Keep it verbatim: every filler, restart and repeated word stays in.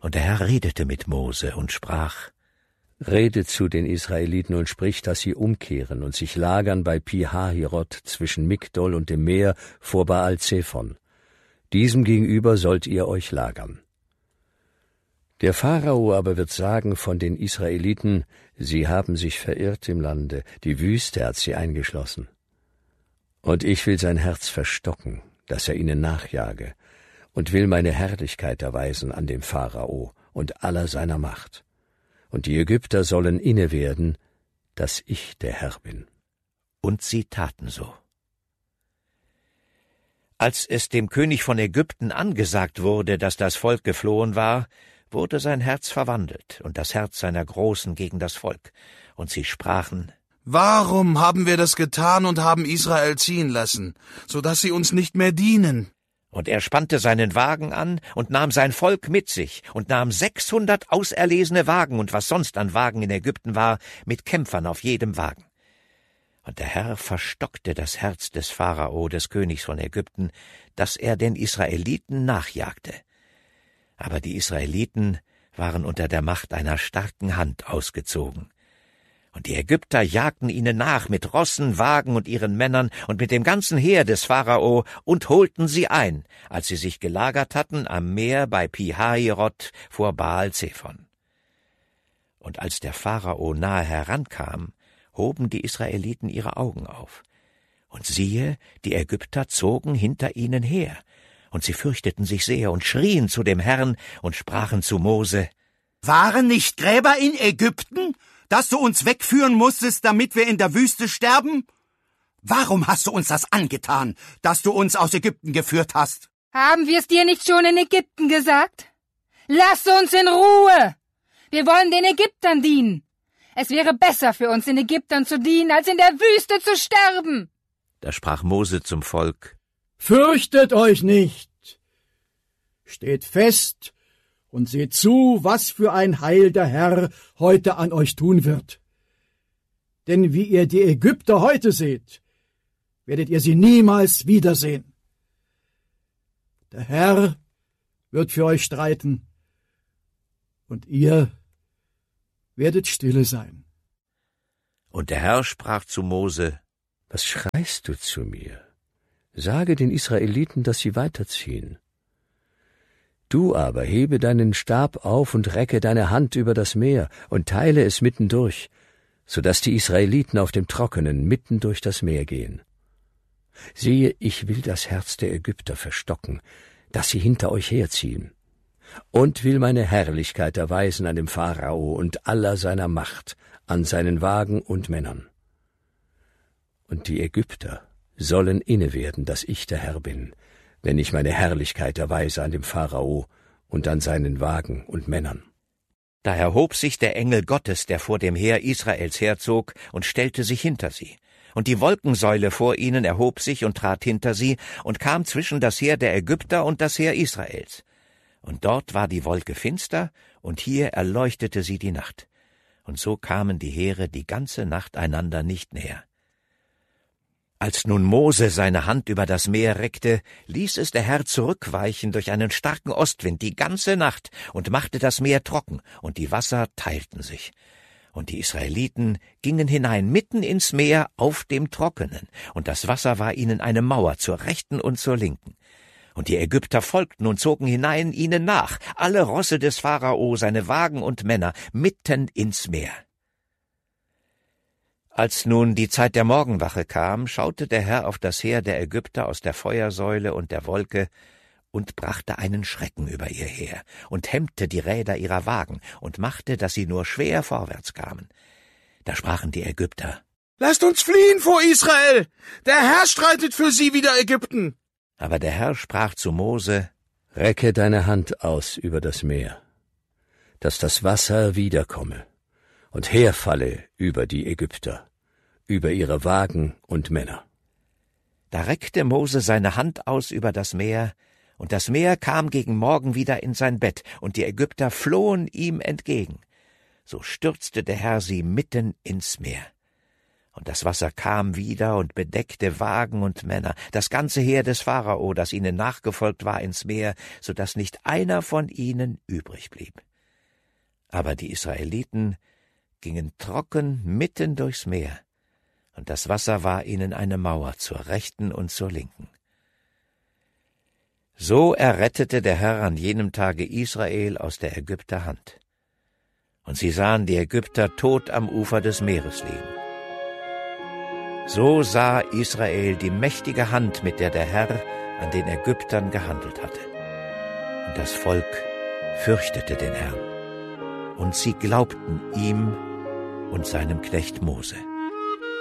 Und der Herr redete mit Mose und sprach: Redet zu den Israeliten und spricht, dass sie umkehren und sich lagern bei Pi-Hahirot zwischen Migdol und dem Meer vor Baal-Zephon. Diesem gegenüber sollt ihr euch lagern. Der Pharao aber wird sagen von den Israeliten: Sie haben sich verirrt im Lande, die Wüste hat sie eingeschlossen. Und ich will sein Herz verstocken, dass er ihnen nachjage, und will meine Herrlichkeit erweisen an dem Pharao und aller seiner Macht. Und die Ägypter sollen inne werden, dass ich der Herr bin. Und sie taten so. Als es dem König von Ägypten angesagt wurde, dass das Volk geflohen war, wurde sein Herz verwandelt und das Herz seiner Großen gegen das Volk. Und sie sprachen: Warum haben wir das getan und haben Israel ziehen lassen, so dass sie uns nicht mehr dienen? Und er spannte seinen Wagen an und nahm sein Volk mit sich und nahm sechshundert auserlesene Wagen und was sonst an Wagen in Ägypten war, mit Kämpfern auf jedem Wagen. Und der Herr verstockte das Herz des Pharao, des Königs von Ägypten, dass er den Israeliten nachjagte. Aber die Israeliten waren unter der Macht einer starken Hand ausgezogen. Und die Ägypter jagten ihnen nach mit Rossen, Wagen und ihren Männern und mit dem ganzen Heer des Pharao und holten sie ein, als sie sich gelagert hatten am Meer bei Pi-Hahirot vor Baal-Zephon. Und als der Pharao nahe herankam, hoben die Israeliten ihre Augen auf. Und siehe, die Ägypter zogen hinter ihnen her. Und sie fürchteten sich sehr und schrien zu dem Herrn und sprachen zu Mose: Waren nicht Gräber in Ägypten, dass du uns wegführen musstest, damit wir in der Wüste sterben? Warum hast du uns das angetan, dass du uns aus Ägypten geführt hast? Haben wir es dir nicht schon in Ägypten gesagt? Lass uns in Ruhe! Wir wollen den Ägyptern dienen. Es wäre besser für uns, den Ägyptern zu dienen, als in der Wüste zu sterben. Da sprach Mose zum Volk: Fürchtet euch nicht! Steht fest und seht zu, was für ein Heil der Herr heute an euch tun wird. Denn wie ihr die Ägypter heute seht, werdet ihr sie niemals wiedersehen. Der Herr wird für euch streiten, und ihr werdet stille sein. Und der Herr sprach zu Mose: Was schreist du zu mir? Sage den Israeliten, dass sie weiterziehen. Du aber hebe deinen Stab auf und recke deine Hand über das Meer und teile es mittendurch, so dass die Israeliten auf dem Trockenen mitten durch das Meer gehen. Siehe, ich will das Herz der Ägypter verstocken, dass sie hinter euch herziehen, und will meine Herrlichkeit erweisen an dem Pharao und aller seiner Macht, an seinen Wagen und Männern. Und die Ägypter sollen inne werden, dass ich der Herr bin, wenn ich meine Herrlichkeit erweise an dem Pharao und an seinen Wagen und Männern. Da erhob sich der Engel Gottes, der vor dem Heer Israels herzog, und stellte sich hinter sie. Und die Wolkensäule vor ihnen erhob sich und trat hinter sie und kam zwischen das Heer der Ägypter und das Heer Israels. Und dort war die Wolke finster, und hier erleuchtete sie die Nacht. Und so kamen die Heere die ganze Nacht einander nicht näher. Als nun Mose seine Hand über das Meer reckte, ließ es der Herr zurückweichen durch einen starken Ostwind die ganze Nacht und machte das Meer trocken, und die Wasser teilten sich. Und die Israeliten gingen hinein mitten ins Meer auf dem Trockenen, und das Wasser war ihnen eine Mauer zur rechten und zur linken. Und die Ägypter folgten und zogen hinein ihnen nach, alle Rosse des Pharao, seine Wagen und Männer, mitten ins Meer. Als nun die Zeit der Morgenwache kam, schaute der Herr auf das Heer der Ägypter aus der Feuersäule und der Wolke und brachte einen Schrecken über ihr Heer und hemmte die Räder ihrer Wagen und machte, dass sie nur schwer vorwärts kamen. Da sprachen die Ägypter: Lasst uns fliehen vor Israel! Der Herr streitet für sie wider Ägypten! Aber der Herr sprach zu Mose: Recke deine Hand aus über das Meer, dass das Wasser wiederkomme und herfalle über die Ägypter, über ihre Wagen und Männer. Da reckte Mose seine Hand aus über das Meer, und das Meer kam gegen Morgen wieder in sein Bett, und die Ägypter flohen ihm entgegen. So stürzte der Herr sie mitten ins Meer. Und das Wasser kam wieder und bedeckte Wagen und Männer, das ganze Heer des Pharao, das ihnen nachgefolgt war, ins Meer, so dass nicht einer von ihnen übrig blieb. Aber die Israeliten gingen trocken mitten durchs Meer, und das Wasser war ihnen eine Mauer zur Rechten und zur Linken. So errettete der Herr an jenem Tage Israel aus der Ägypter Hand. Und sie sahen die Ägypter tot am Ufer des Meeres liegen. So sah Israel die mächtige Hand, mit der der Herr an den Ägyptern gehandelt hatte. Und das Volk fürchtete den Herrn. Und sie glaubten ihm und seinem Knecht Mose.